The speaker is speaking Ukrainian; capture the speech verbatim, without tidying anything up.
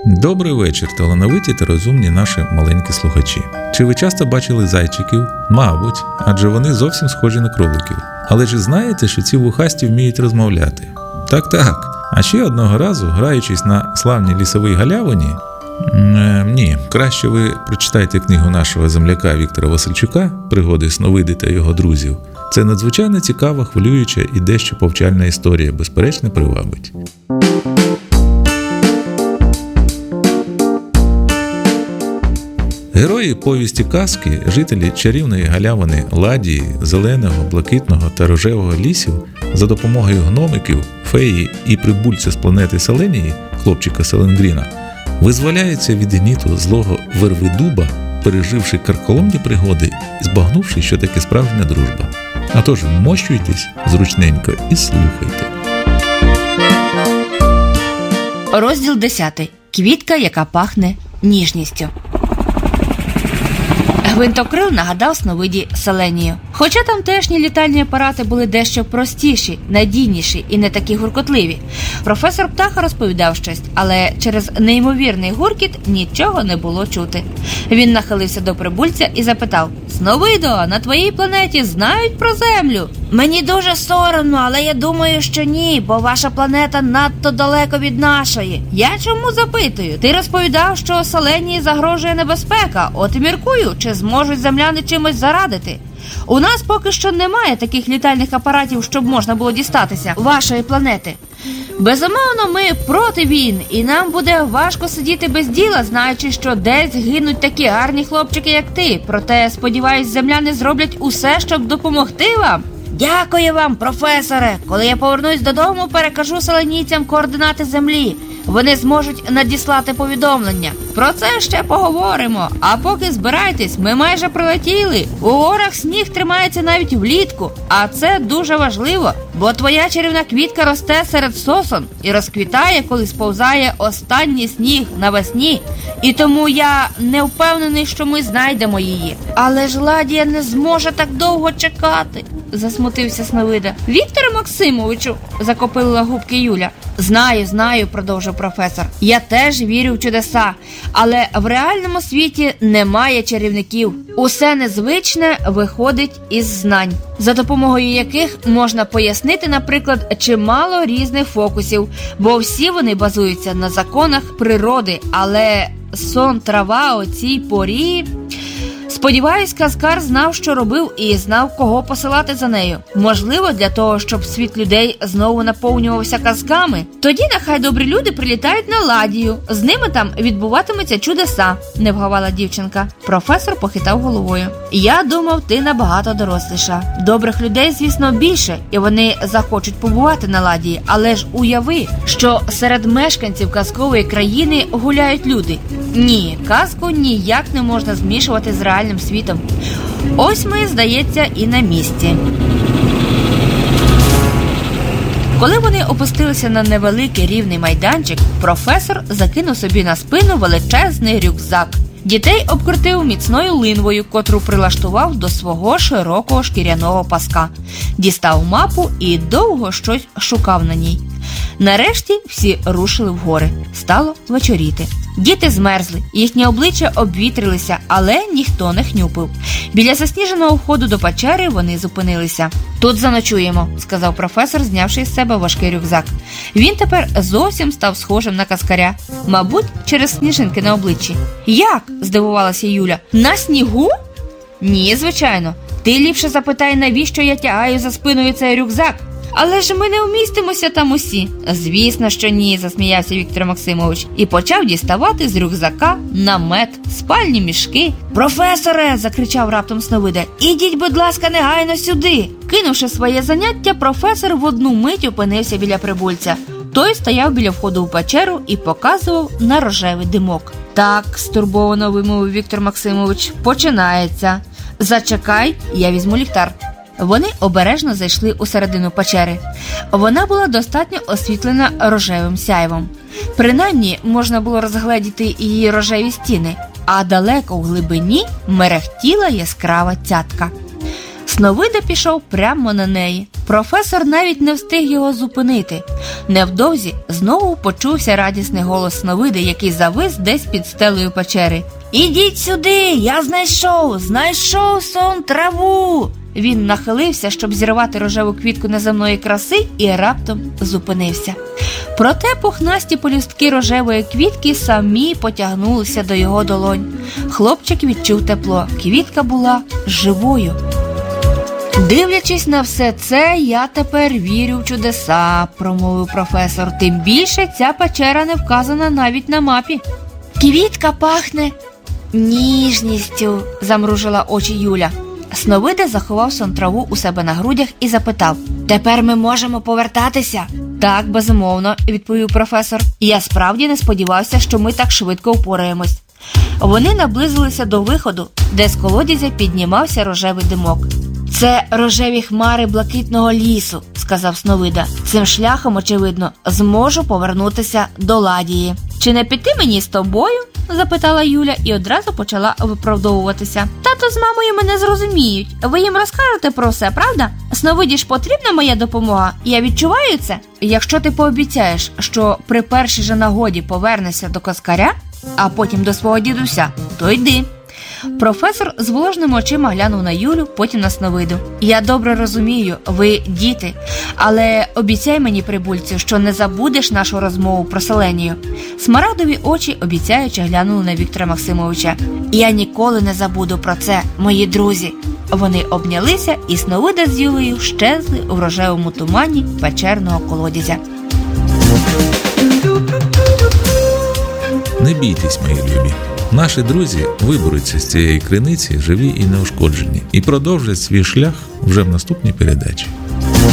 Добрий вечір, талановиті та розумні наші маленькі слухачі. Чи ви часто бачили зайчиків? Мабуть, адже вони зовсім схожі на кроликів. Але чи знаєте, що ці вухасті вміють розмовляти? Так-так. А ще одного разу, граючись на славній лісовій галявині, е, ні, краще ви прочитайте книгу нашого земляка Віктора Васильчука «Пригоди Сновиди та його друзів». Це надзвичайно цікава, хвилююча і дещо повчальна історія, безперечно, привабить. Герої повісті казки, жителі чарівної галявини Ладії, зеленого, блакитного та рожевого лісів за допомогою гномиків, феї і прибульця з планети Селенії, хлопчика Селенгріна, визволяються від гніту злого Вервидуба, переживши карколомні пригоди і збагнувши, що таке справжня дружба. А тож вмощуйтесь зручненько і слухайте. Розділ десятий. Квітка, яка пахне ніжністю. Гвинтокрил нагадав сновиді Селенію. Хоча тамтешні літальні апарати були дещо простіші, надійніші і не такі гуркотливі. Професор Птаха розповідав щось, але через неймовірний гуркіт нічого не було чути. Він нахилився до прибульця і запитав: «Сновидо, на твоїй планеті знають про Землю?» «Мені дуже соромно, але я думаю, що ні, бо ваша планета надто далеко від нашої». «Я чому запитую? Ти розповідав, що Селенії загрожує небезпека, от і міркую, чи зможуть земляни чимось зарадити. У нас поки що немає таких літальних апаратів, щоб можна було дістатися вашої планети. Безумовно, ми проти війн, і нам буде важко сидіти без діла, знаючи, що десь гинуть такі гарні хлопчики, як ти. Проте, сподіваюсь, земляни зроблять усе, щоб допомогти вам». «Дякую вам, професоре. Коли я повернусь додому, перекажу селенійцям координати землі. Вони зможуть надіслати повідомлення. Про це ще поговоримо. А поки збирайтесь, ми майже прилетіли. У горах сніг тримається навіть влітку. А це дуже важливо, бо твоя чарівна квітка росте серед сосон і розквітає, коли сповзає останній сніг навесні. І тому я не впевнений, що ми знайдемо її». «Але ж Ладія не зможе так довго чекати», – засмутився Сновида. «Вікторе Максимовичу», – закопилила губки Юля. «Знаю, знаю», – продовжив професор. «Я теж вірю в чудеса, але в реальному світі немає чарівників. Усе незвичне виходить із знань, за допомогою яких можна пояснити, наприклад, чимало різних фокусів, бо всі вони базуються на законах природи, але сон трава о цій порі...» Сподіваюсь, казкар знав, що робив, і знав, кого посилати за нею. Можливо, для того, щоб світ людей знову наповнювався казками. Тоді нехай добрі люди прилітають на Ладію. З ними там відбуватимуться чудеса, не вгавала дівчинка. Професор похитав головою. «Я думав, ти набагато доросліша. Добрих людей, звісно, більше, і вони захочуть побувати на Ладії. Але ж уяви, що серед мешканців казкової країни гуляють люди. Ні, казку ніяк не можна змішувати з реальним світом. Ось ми, здається, і на місці». Коли вони опустилися на невеликий рівний майданчик, професор закинув собі на спину величезний рюкзак. Дітей обкрутив міцною линвою, котру прилаштував до свого широкого шкіряного паска. Дістав мапу і довго щось шукав на ній. Нарешті всі рушили в гори. Стало вечоріти. Діти змерзли, їхні обличчя обвітрилися, але ніхто не хнюпив. Біля засніженого входу до печери вони зупинилися. «Тут заночуємо», – сказав професор, знявши з себе важкий рюкзак. Він тепер зовсім став схожим на казкаря. Мабуть, через сніжинки на обличчі. «Як?» – здивувалася Юля. «На снігу?» «Ні, звичайно. Ти ліпше запитай, навіщо я тягаю за спиною цей рюкзак?» «Але ж ми не вмістимося там усі». «Звісно, що ні», – засміявся Віктор Максимович і почав діставати з рюкзака намет, спальні мішки. «Професоре!» – закричав раптом Сновида. «Ідіть, будь ласка, негайно сюди!» Кинувши своє заняття, професор в одну мить опинився біля прибульця. Той стояв біля входу в печеру і показував на рожевий димок. «Так», – стурбовано вимовив Віктор Максимович, – «починається. Зачекай, я візьму ліхтар». Вони обережно зайшли у середину печери. Вона була достатньо освітлена рожевим сяйвом. Принаймні, можна було розгледіти її рожеві стіни, а далеко в глибині мерехтіла яскрава цятка. Сновида пішов прямо на неї. Професор навіть не встиг його зупинити. Невдовзі знову почувся радісний голос Сновиди, який завис десь під стелею печери. «Ідіть сюди, я знайшов, знайшов сон траву!» Він нахилився, щоб зірвати рожеву квітку неземної краси, і раптом зупинився. Проте пухнасті полюстки рожевої квітки самі потягнулися до його долонь. Хлопчик відчув тепло. Квітка була живою. «Дивлячись на все це, я тепер вірю в чудеса», – промовив професор. «Тим більше ця печера не вказана навіть на мапі». «Квітка пахне ніжністю», – замружила очі Юля. Сновида заховав сон траву у себе на грудях і запитав: «Тепер ми можемо повертатися?» «Так, безумовно», – відповів професор. «Я справді не сподівався, що ми так швидко впораємось». Вони наблизилися до виходу, де з колодязя піднімався рожевий димок. «Це рожеві хмари блакитного лісу», – сказав Сновида. «Цим шляхом, очевидно, зможу повернутися до Ладії». «Чи не піти мені з тобою?» – запитала Юля і одразу почала виправдовуватися. «Тато з мамою мене зрозуміють. Ви їм розкажете про все, правда? Сновиді ж потрібна моя допомога. Я відчуваю це. Якщо ти пообіцяєш, що при першій же нагоді повернешся до Коскаря, а потім до свого дідуся, то йди». Професор з вложними очима глянув на Юлю, потім на Сновиду. «Я добре розумію, ви діти, але обіцяй мені, прибульцю, що не забудеш нашу розмову про Селенію». Смарагдові очі обіцяючи глянули на Віктора Максимовича. «Я ніколи не забуду про це, мої друзі». Вони обнялися, і Сновида з Юлею щезли у рожевому тумані печерного колодязя. Не бійтесь, мої любі. Наші друзі виберуться з цієї криниці живі і неушкоджені і продовжать свій шлях вже в наступній передачі.